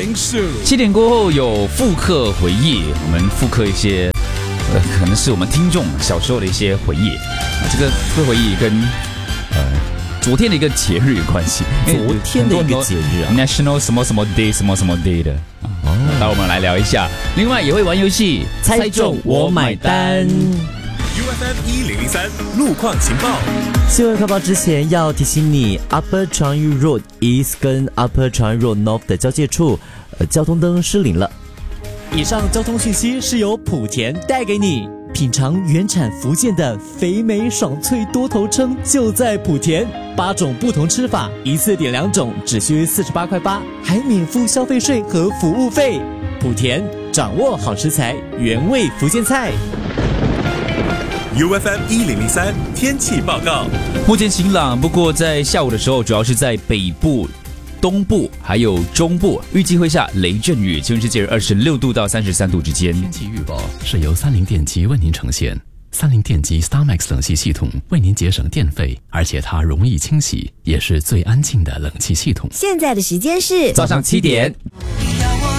零事 7点过后有复刻回忆，我们复刻一些可能是我们听众小时候的一些回忆。这个回忆跟昨天的一个节日有关系。 昨天的一个节日啊 ，National 什么什么 Day 什么什么 Day 的。那我们来聊一下。另外也会玩游戏， 猜中我买单。 UFM1003 路况情报。 新闻快报之前要提醒你 ，Upper Changi Road East 跟 Upper Changi Road North 的交界处，交通灯失灵了。以上交通讯息是由莆田带给你。品尝原产福建的肥美爽脆多头称就在莆田，8种不同吃法，一次点2种，只需48块8，还免付消费税和服务费。莆田掌握好食材，原味福建菜。 UFM1003 天气报告。 目前晴朗，不过在下午的时候，主要是在北部、东部还有中部，预计会下雷阵雨，气温是介于26度到33度之间。 天气预报是由三菱电机为您呈现。三菱电机 StarMax 冷气系统为您节省电费，而且它容易清洗，也是最安静的冷气系统。 现在的时间是早上7点。